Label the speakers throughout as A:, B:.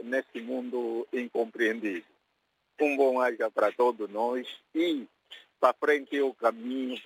A: nesse mundo incompreendido. Um bom Ásia para todos nós e para frente é o caminho,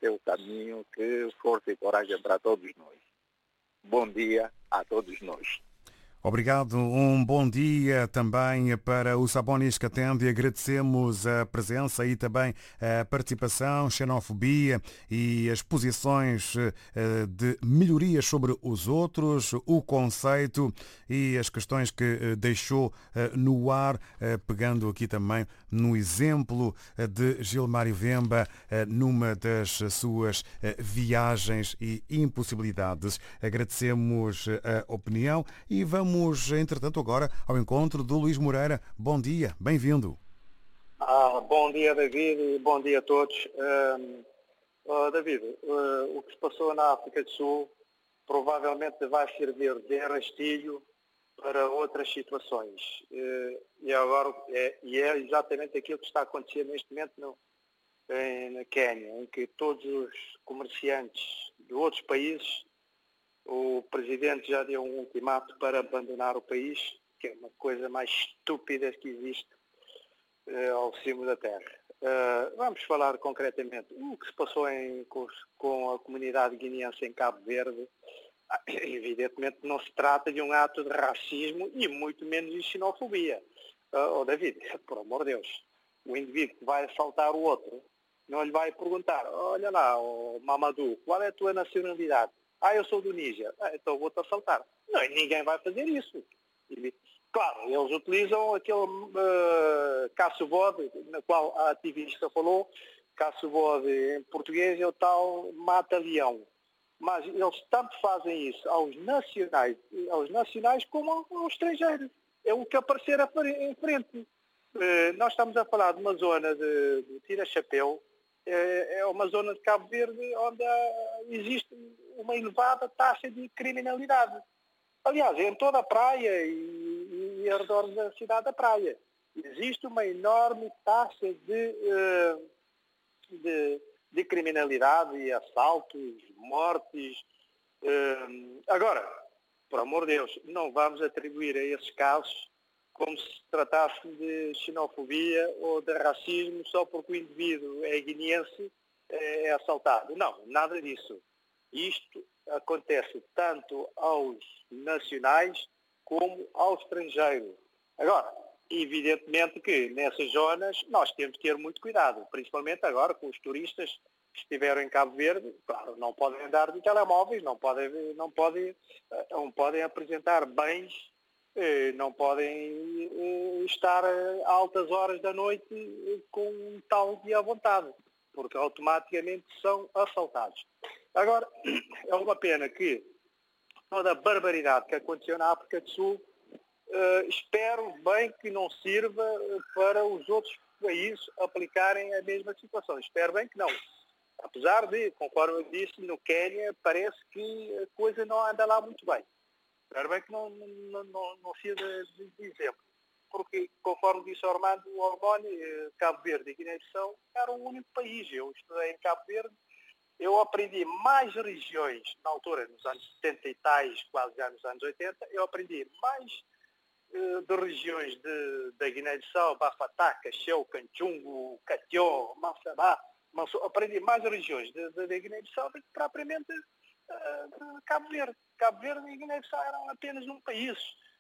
A: que força e coragem para todos nós. Bom dia a todos nós.
B: Obrigado, um bom dia também para o Sabonis que atende. Agradecemos a presença e também a participação, xenofobia e as posições de melhorias sobre os outros, o conceito e as questões que deixou no ar, pegando aqui também no exemplo de Gilmário Vemba numa das suas viagens e impossibilidades. Agradecemos a opinião e vamos, entretanto, agora ao encontro do Luís Moreira. Bom dia, bem-vindo.
C: Bom dia, David, e bom dia a todos. David, o que se passou na África do Sul provavelmente vai servir de rastilho para outras situações. E é exatamente aquilo que está a acontecer neste momento na Quénia, em que todos os comerciantes de outros países, o presidente já deu um ultimato para abandonar o país, que é uma coisa mais estúpida que existe ao cimo da terra. Vamos falar concretamente o que se passou com a comunidade guineense em Cabo Verde. Evidentemente não se trata de um ato de racismo e muito menos de xenofobia. David, por amor de Deus, o indivíduo que vai assaltar o outro não lhe vai perguntar: olha lá, Mamadou, qual é a tua nacionalidade? Eu sou do Níger. Então vou-te assaltar. Não, ninguém vai fazer isso. Claro, eles utilizam aquele caço-bode, na qual a ativista falou. Caço-bode em português é o tal mata-leão. Mas eles tanto fazem isso aos nacionais como aos estrangeiros. É o que aparecer em frente. Nós estamos a falar de uma zona de tira-chapéu. É uma zona de Cabo Verde onde existe uma elevada taxa de criminalidade. Aliás, em toda a praia e ao redor da cidade da praia. Existe uma enorme taxa de criminalidade e assaltos, mortes. Agora, por amor de Deus, não vamos atribuir a esses casos como se tratasse de xenofobia ou de racismo só porque o indivíduo é guineense, é assaltado. Não, nada disso. Isto acontece tanto aos nacionais como aos estrangeiros. Agora, evidentemente que nessas zonas nós temos que ter muito cuidado, principalmente agora com os turistas que estiveram em Cabo Verde. Claro, não podem andar de telemóveis, não podem apresentar bens, não podem estar a altas horas da noite com um tal dia à vontade, porque automaticamente são assaltados. Agora, é uma pena que toda a barbaridade que aconteceu na África do Sul, espero bem que não sirva para os outros países aplicarem a mesma situação. Espero bem que não. Apesar de, conforme eu disse, no Quénia parece que a coisa não anda lá muito bem. Espero bem que não sirva de exemplo. Porque, conforme disse o Armando Ormoni, Cabo Verde e Guiné-Bissau eram um único país. Eu estudei em Cabo Verde, eu aprendi mais regiões, na altura, nos anos 70 e tais, quase já nos anos 80, eu aprendi mais de regiões da Guiné-Bissau, Bafatá, Cacheu, Canchungo, Catió, Massabá. Aprendi mais regiões da Guiné-Bissau do que propriamente de Cabo Verde. Cabo Verde e Guiné-Bissau eram apenas um país.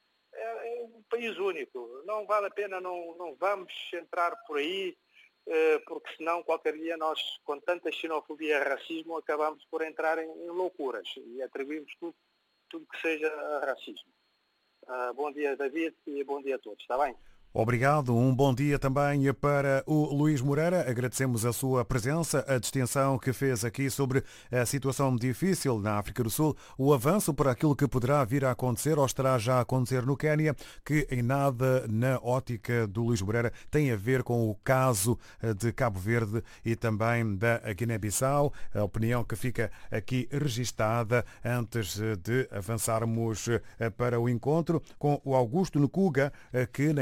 C: É um país único. Não vale a pena, não vamos entrar por aí, porque senão qualquer dia nós, com tanta xenofobia e racismo, acabamos por entrar em loucuras e atribuímos tudo que seja racismo. Bom dia, David, e bom dia a todos, está bem?
B: Obrigado, um bom dia também para o Luís Moreira. Agradecemos a sua presença, a distinção que fez aqui sobre a situação difícil na África do Sul, o avanço para aquilo que poderá vir a acontecer ou estará já a acontecer no Quénia, que em nada na ótica do Luís Moreira tem a ver com o caso de Cabo Verde e também da Guiné-Bissau. A opinião que fica aqui registada antes de avançarmos para o encontro com o Augusto Nkuga, que na impossibilidade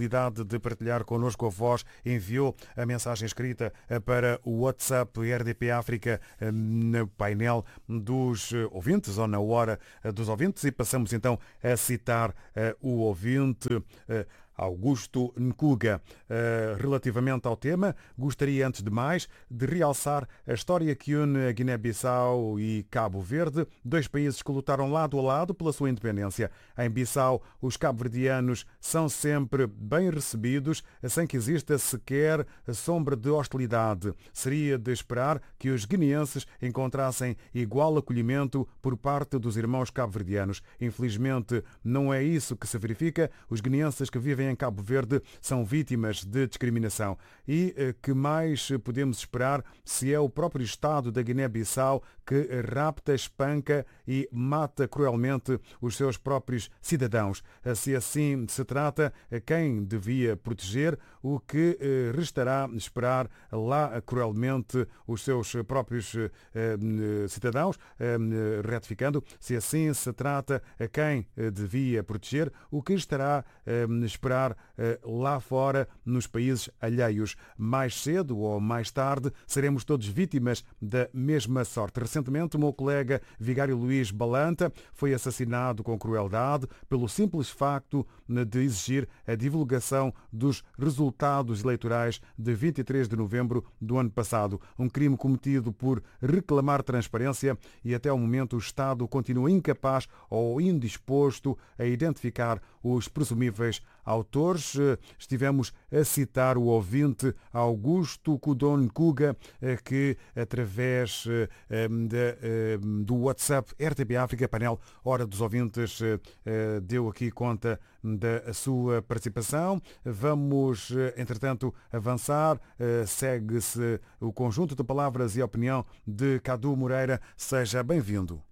B: disponibilidade de partilhar connosco a voz, enviou a mensagem escrita para o WhatsApp RDP África no painel dos ouvintes ou na hora dos ouvintes e passamos então a citar o ouvinte Augusto Nkuga. Relativamente ao tema, gostaria antes de mais de realçar a história que une a Guiné-Bissau e Cabo Verde, dois países que lutaram lado a lado pela sua independência. Em Bissau, os cabo-verdianos são sempre bem recebidos, sem que exista sequer sombra de hostilidade. Seria de esperar que os guineenses encontrassem igual acolhimento por parte dos irmãos cabo-verdianos. Infelizmente, não é isso que se verifica. Os guineenses que vivem em Cabo Verde são vítimas de discriminação. E que mais podemos esperar se é o próprio Estado da Guiné-Bissau que rapta, espanca e mata cruelmente os seus próprios cidadãos? Se assim se trata, quem devia proteger, o que restará esperar lá cruelmente os seus próprios cidadãos? Retificando, se assim se trata, quem devia proteger, o que estará esperar lá fora nos países alheios? Mais cedo ou mais tarde seremos todos vítimas da mesma sorte. Recentemente, o meu colega Vigário Luís Balanta foi assassinado com crueldade pelo simples facto de exigir a divulgação dos resultados eleitorais de 23 de novembro do ano passado. Um crime cometido por reclamar transparência e até o momento o Estado continua incapaz ou indisposto a identificar os presumíveis autores. Estivemos a citar o ouvinte Augusto Kudon Nkuga, que através do WhatsApp RTP África, painel Hora dos Ouvintes, deu aqui conta da sua participação. Vamos, entretanto, avançar. Segue-se o conjunto de palavras e opinião de Cadu Moreira. Seja bem-vindo.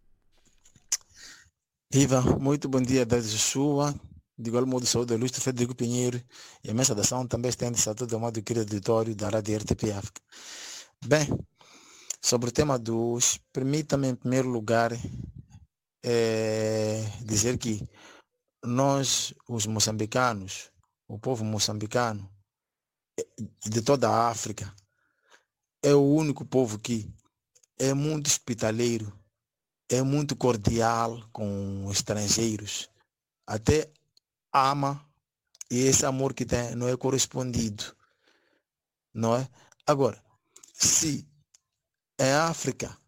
D: Viva, muito bom dia desde Joshua. De igual modo, saúde a Ilustre Frederico Pinheiro e a minha saudação também estende-se a todo o modo querido auditório da Rádio RTP África. Bem, sobre o tema dos, permita-me em primeiro lugar dizer que nós, os moçambicanos, o povo moçambicano de toda a África, é o único povo que é muito hospitaleiro, é muito cordial com estrangeiros, até ama, e esse amor que tem não é correspondido, não é? Agora, se em África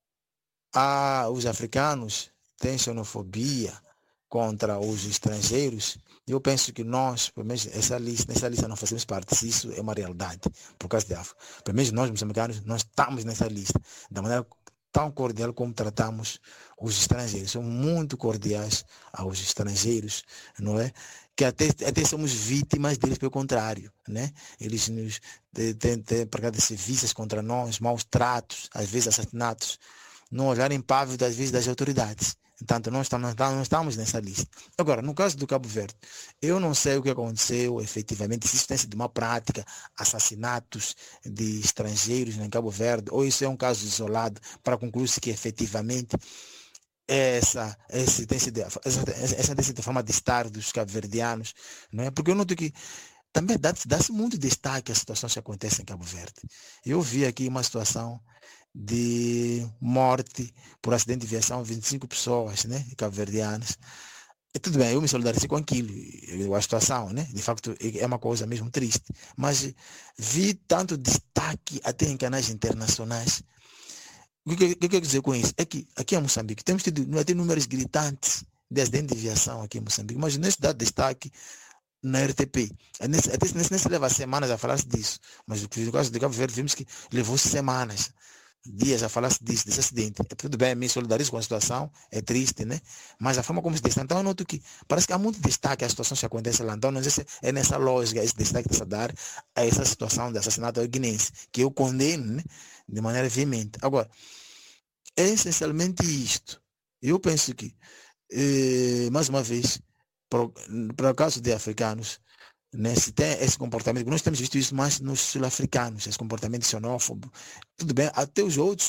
D: os africanos têm xenofobia contra os estrangeiros, eu penso que nós, pelo menos nessa lista não fazemos parte. Se isso é uma realidade, por causa de África. Pelo menos nós, moçambicanos, nós estamos nessa lista, da maneira tão cordial como tratamos os estrangeiros. São muito cordiais aos estrangeiros, não é? Que até somos vítimas deles, pelo contrário, né? Eles nos têm pregado serviços contra nós, maus tratos, às vezes assassinatos, não olharem pávido às vezes das autoridades. Portanto, nós estamos nessa lista. Agora, no caso do Cabo Verde, eu não sei o que aconteceu efetivamente, se isso tem sido uma prática, assassinatos de estrangeiros em Cabo Verde, ou isso é um caso isolado, para concluir-se que efetivamente essa tem sido a forma de estar dos cabo-verdianos, não é? Porque eu noto que também dá-se muito destaque às situações que acontecem em Cabo Verde. Eu vi aqui uma situação de morte por acidente de viação, 25 pessoas, né, cabo-verdianas. E tudo bem, eu me solidarizo com aquilo, a situação, né? De facto, é uma coisa mesmo triste. Mas vi tanto destaque até em canais internacionais. O que eu quero dizer com isso? É que aqui em Moçambique temos tido até números gritantes de acidente de viação aqui em Moçambique, mas não se dá destaque na RTP. Até se leva semanas a falar-se disso. Mas no caso de Cabo Verde, vimos que levou semanas, dias a falar-se disso, desse acidente. Tudo bem, me solidarizo com a situação, é triste, né? Mas a forma como se destaca, então eu noto que parece que há muito destaque às situações que acontecem lá. Então não sei se é nessa lógica, esse destaque que se dar a essa situação de assassinato guinense, que eu condeno, né, de maneira veemente. Agora, é essencialmente isto. Eu penso que, mais uma vez, para o caso de africanos, né, se tem esse comportamento, nós temos visto isso mais nos sul-africanos, esse comportamento xenófobo. Tudo bem, até os outros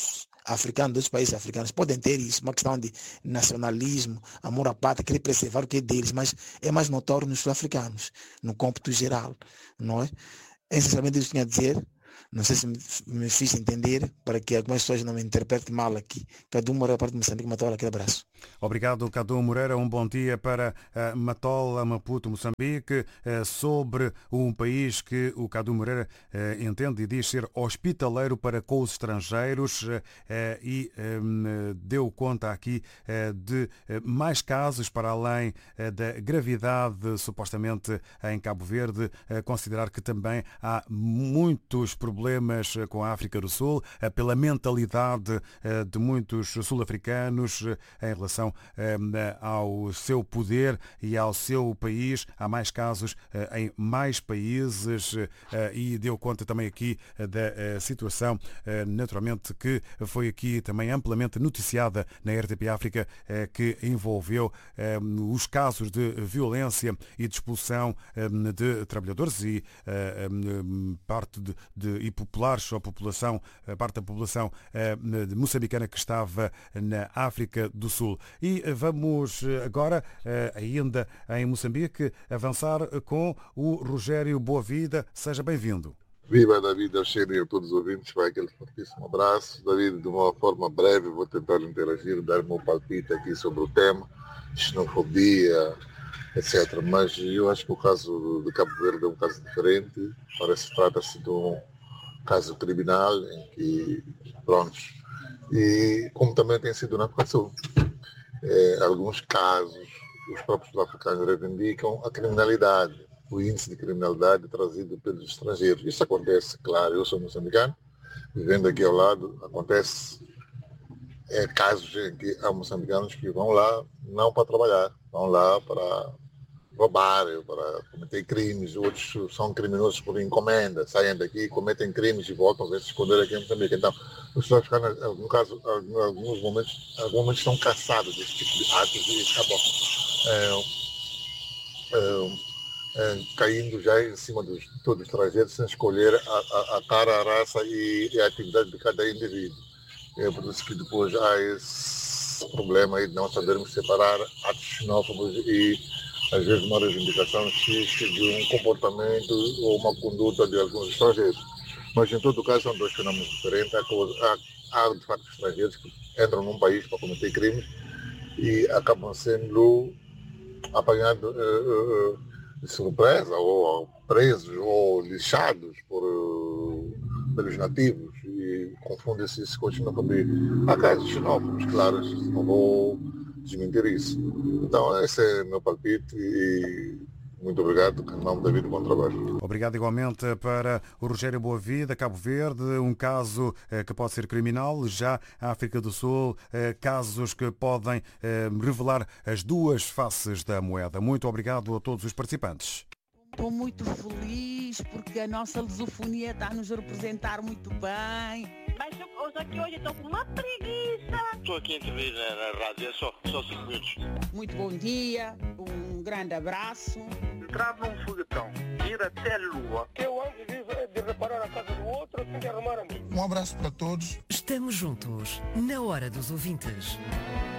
D: africanos, dos países africanos, podem ter isso, uma questão de nacionalismo, amor à pátria, querer preservar o que é deles, mas é mais notório nos sul-africanos, no cômputo geral, não é? Essencialmente isso que eu tinha a dizer. Não sei se me fiz entender, para que algumas pessoas não me interpretem mal aqui. Cadu Moreira, parte de Moçambique, Matola, aquele abraço.
B: Obrigado, Cadu Moreira. Um bom dia para Matola, Maputo, Moçambique, sobre um país que o Cadu Moreira entende e diz ser hospitaleiro para com os estrangeiros e deu conta aqui de mais casos para além da gravidade supostamente em Cabo Verde, considerar que também há muitos problemas com a África do Sul, pela mentalidade de muitos sul-africanos em relação ao seu poder e ao seu país. Há mais casos em mais países e deu conta também aqui da situação, naturalmente, que foi aqui também amplamente noticiada na RTP África, que envolveu os casos de violência e de expulsão de trabalhadores e parte e populares, ou população, parte da população moçambicana que estava na África do Sul. E vamos agora, ainda em Moçambique, avançar com o Rogério Boavida. Seja bem-vindo.
E: Viva David, ao cheiro e a todos os ouvintes, vai aquele fortíssimo abraço. David, de uma forma breve, vou tentar interagir, dar o meu palpite aqui sobre o tema, xenofobia, etc. Mas eu acho que o caso de Cabo Verde é um caso diferente. Parece que trata-se de um caso criminal em que, pronto, e como também tem sido na África do Sul, alguns casos, os próprios sul-africanos reivindicam a criminalidade, o índice de criminalidade trazido pelos estrangeiros. Isso acontece, claro, eu sou moçambicano, vivendo aqui ao lado, acontece casos em que há moçambicanos que vão lá não para trabalhar, vão lá para roubar, para cometer crimes. Outros são criminosos por encomenda, saem daqui, cometem crimes e voltam a se esconder aqui em Moçambique. Então, os sul-africanos, no caso, em alguns momentos estão cansados desse tipo de atos e acabam caindo já em cima de todos os estrangeiros sem escolher a cara, a raça e a atividade de cada indivíduo. É por isso que depois há esse problema aí de não sabermos separar atos xenófobos e às vezes uma reivindicação de um comportamento ou uma conduta de alguns estrangeiros. Mas em todo caso são dois fenômenos diferentes. Há de facto estrangeiros que entram num país para cometer crimes e acabam sendo apanhados de surpresa, ou presos, ou lixados pelos nativos, e confundem-se isso com xenofobia. Há casos xenófobos, claro, não vou desmentir isso. Então esse é o meu palpite e muito obrigado, em nome da vida, bom trabalho.
B: Obrigado igualmente para o Rogério Boavida, Cabo Verde, um caso que pode ser criminal, já a África do Sul, casos que podem revelar as duas faces da moeda. Muito obrigado a todos os participantes.
F: Estou muito feliz porque a nossa lusofonia está a nos representar muito bem.
G: Mas hoje estou com uma preguiça.
H: Estou aqui a intervir na rádio, é só 5 minutos.
F: Muito bom dia, um grande abraço.
I: Entrar num foguetão, ir até a Lua. Eu antes de reparar a casa do outro, eu tenho que arrumar a minha.
J: Um abraço para todos.
K: Estamos juntos, na hora dos ouvintes.